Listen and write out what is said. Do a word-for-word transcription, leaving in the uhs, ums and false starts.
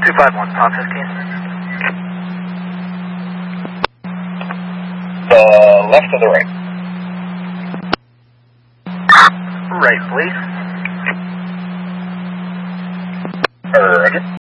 two five one, Tom fifteen. The left or the right? Right, please. Roger.